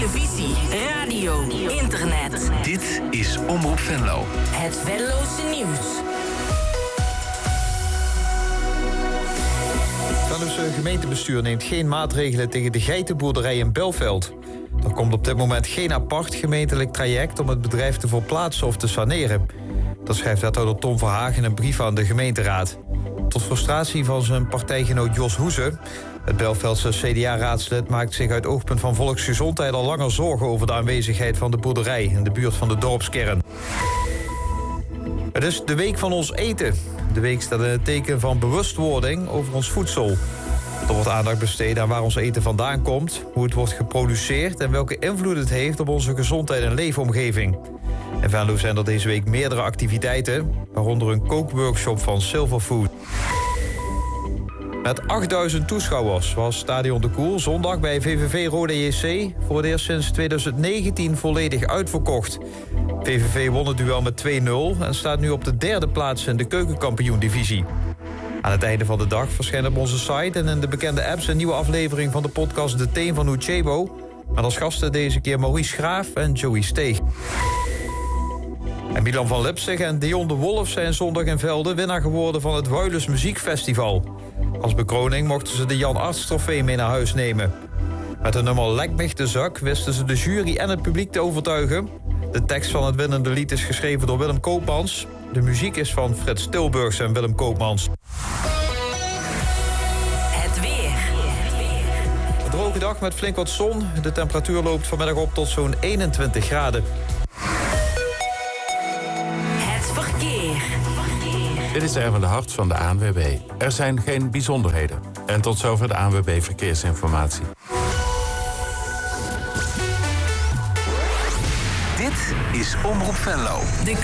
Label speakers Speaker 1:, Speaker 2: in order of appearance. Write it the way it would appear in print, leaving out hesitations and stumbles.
Speaker 1: televisie, radio, internet.
Speaker 2: Dit is Omroep Venlo.
Speaker 1: Het Venlose nieuws.
Speaker 3: Venlose gemeentebestuur neemt geen maatregelen tegen de geitenboerderij in Belveld. Er komt op dit moment geen apart gemeentelijk traject om het bedrijf te verplaatsen of te saneren. Dat schrijft wethouder Tom Verhagen in een brief aan de gemeenteraad. Tot frustratie van zijn partijgenoot Jos Hoeze. Het Belveldse CDA-raadslid maakt zich uit oogpunt van volksgezondheid al langer zorgen over de aanwezigheid van de boerderij in de buurt van de dorpskern. Het is de week van ons eten. De week staat in het teken van bewustwording over ons voedsel. Er wordt aandacht besteed aan waar ons eten vandaan komt, hoe het wordt geproduceerd en welke invloed het heeft op onze gezondheid en leefomgeving. In Venlo zijn er deze week meerdere activiteiten, waaronder een kookworkshop van Silverfood. Met 8000 toeschouwers was Stadion de Koel zondag bij VVV Rode JC voor het eerst sinds 2019 volledig uitverkocht. VVV won het duel met 2-0 en staat nu op de derde plaats in de keukenkampioen-divisie. Aan het einde van de dag verschijnt op onze site en in de bekende apps een nieuwe aflevering van de podcast De Teen van Uchebo. Met als gasten deze keer Maurice Graaf en Joey Steeg. En Milan van Lipzig en Dion de Wolf zijn zondag in Velde winnaar geworden van het Wuilens Muziekfestival. Als bekroning mochten ze de Jan Arts trofee mee naar huis nemen. Met het nummer Lek mich de zak wisten ze de jury en het publiek te overtuigen. De tekst van het winnende lied is geschreven door Willem Koopmans. De muziek is van Frits Tilburgs en Willem Koopmans.
Speaker 1: Het weer.
Speaker 3: Een droge dag met flink wat zon. De temperatuur loopt vanmiddag op tot zo'n 21 graden.
Speaker 1: Het verkeer.
Speaker 4: Dit is Erwin de Hart van de ANWB. Er zijn geen bijzonderheden. En tot zover de ANWB Verkeersinformatie.
Speaker 2: Dit is Omroep Venlo.
Speaker 1: De